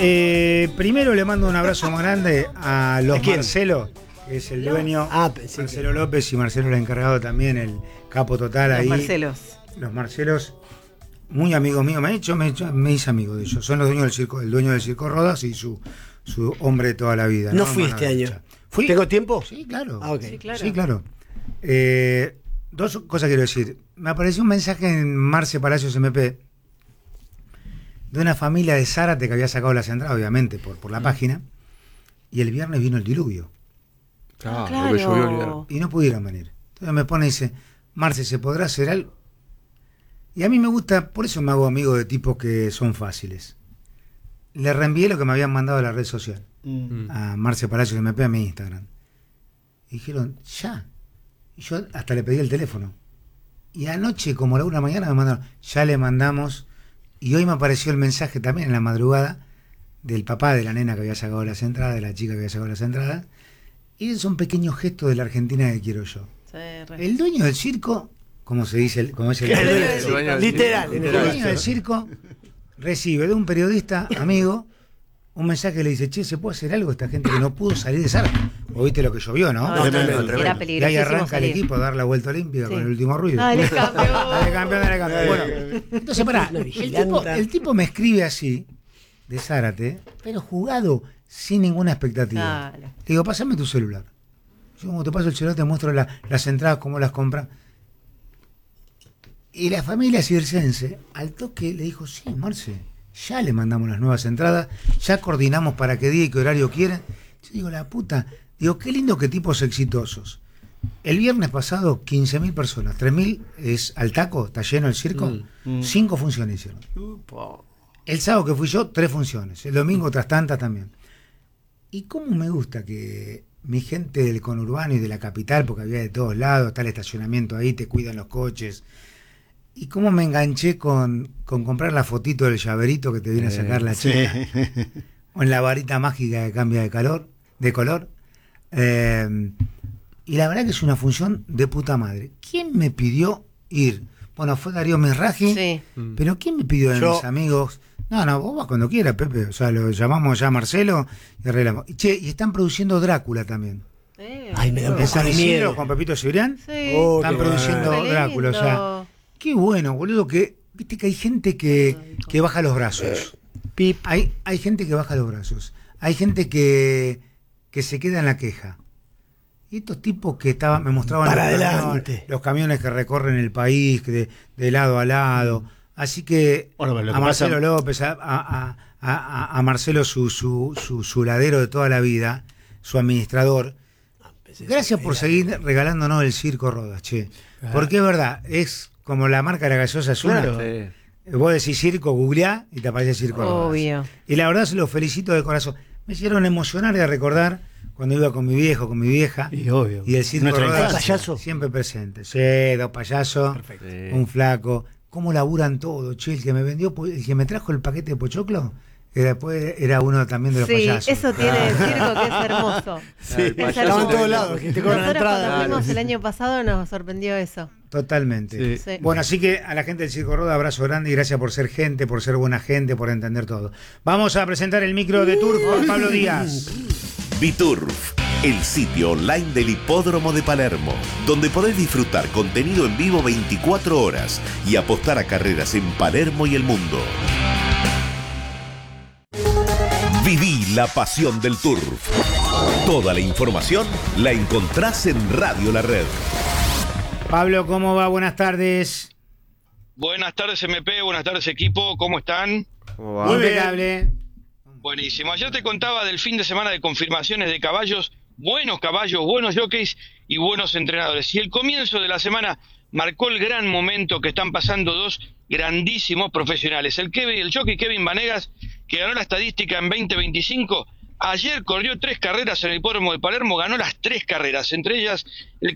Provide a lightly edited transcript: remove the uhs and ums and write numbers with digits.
Primero le mando un abrazo más grande a los Marcelo, que es el dueño. Marcelo López y Marcelo el encargado también, el capo total los ahí. Los Marcelos, muy amigos míos, me hice amigo de ellos. Son los dueños del circo, el dueño del Circo Rodas y su hombre de toda la vida. ¿No fui este año? ¿Fui? ¿Tengo tiempo? Sí, claro. Okay. Sí, claro. Dos cosas quiero decir. Me apareció un mensaje en Marce Palacios MP de una familia de Zárate que había sacado las entradas, obviamente, por la página, y el viernes vino el diluvio. Claro. Y no pudieron venir. Entonces me pone y dice, Marce, ¿se podrá hacer algo? Y a mí me gusta, por eso me hago amigo de tipos que son fáciles. Le reenvié lo que me habían mandado a la red social, a Marce Palacios MP, a mi Instagram. Y dijeron, ya. Y yo hasta le pedí el teléfono. Y anoche, como a la 1 de la mañana, me mandaron, ya le mandamos. Y hoy me apareció el mensaje también en la madrugada del papá de la nena que había sacado las entradas, de la chica que había sacado las entradas. Y son pequeños gestos de la Argentina que quiero yo. Sí, el dueño del circo, como se dice, como es el literal. El dueño del circo recibe de un periodista amigo un mensaje que le dice, che, ¿se puede hacer algo esta gente que no pudo salir de Zárate? ¿O viste lo que llovió, no? Era peligrosísimo. Y ahí arranca el equipo a dar la vuelta olímpica con el último ruido. Dale, campeón. Dale, campeón. Bueno, entonces pará, el tipo me escribe así, de Zárate, pero jugado sin ninguna expectativa. Dale. Le digo, pásame tu celular. Yo como te paso el celular te muestro las entradas, cómo las compran. Y la familia circense, al toque, le dijo, sí, Marce, ya le mandamos las nuevas entradas, ya coordinamos para qué día y qué horario quieren. Yo digo, la puta, digo, qué lindo que tipos exitosos. El viernes pasado, 15.000 personas, 3.000 es al taco, está lleno el circo, 5 funciones hicieron. El sábado que fui yo, 3 funciones, el domingo otras tantas también. Y cómo me gusta que mi gente del conurbano y de la capital, porque había de todos lados, está el estacionamiento ahí, te cuidan los coches. Y cómo me enganché con comprar la fotito del llaverito que te viene a sacar la chica. O en la varita mágica que cambia de color. Y la verdad que es una función de puta madre. ¿Quién me pidió ir? Bueno, fue Darío Misraji, pero ¿quién me pidió de mis amigos? No, vos vas cuando quieras, Pepe. O sea, lo llamamos ya a Marcelo y arreglamos. Y están produciendo Drácula también. Ay, me da un poco de miedo. Con Pepito Cibrián. Sí. Están produciendo Drácula. O sea, qué bueno, boludo, que viste que hay gente que baja los brazos. Hay gente que baja los brazos. Hay gente que se queda en la queja. Y estos tipos que me mostraban los camiones que recorren el país, que de lado a lado. Así que a Marcelo López, a Marcelo su ladero de toda la vida, su administrador, gracias por seguir regalándonos el Circo Rodas, che. Porque es verdad, es como la marca de la gaseosa azul. Claro. Vos decís circo, googleá y te aparece Circo Rodas. Obvio. Y la verdad se los felicito de corazón. Me hicieron emocionar y a recordar cuando iba con mi viejo, con mi vieja. Y obvio. Y el Circo Rodas siempre presente. Sí, 2 payasos, un flaco. ¿Cómo laburan todo? Che, el que me trajo el paquete de pochoclo, después era uno también de los payasos. Sí, eso tiene el circo que es hermoso. Estaban en todos lados, que te cobran la entrada. Cuando fuimos el año pasado nos sorprendió eso. Totalmente. Sí. Bueno, así que a la gente del Circo Rodas, abrazo grande y gracias por ser gente, por ser buena gente, por entender todo. Vamos a presentar el micro de Turf por Pablo Díaz. Biturf, el sitio online del Hipódromo de Palermo, donde podés disfrutar contenido en vivo 24 horas y apostar a carreras en Palermo y el mundo. Viví la pasión del Turf. Toda la información la encontrás en Radio La Red. Pablo, ¿cómo va? Buenas tardes. Buenas tardes, MP, buenas tardes, equipo, ¿cómo están? ¿Cómo va? Impecable. Buenísimo. Ayer te contaba del fin de semana de confirmaciones de caballos, buenos jockeys y buenos entrenadores. Y el comienzo de la semana marcó el gran momento que están pasando 2 grandísimos profesionales. El jockey Kevin Vanegas, que ganó la estadística en 2025, ayer corrió 3 carreras en el hipódromo de Palermo, ganó las 3 carreras, entre ellas el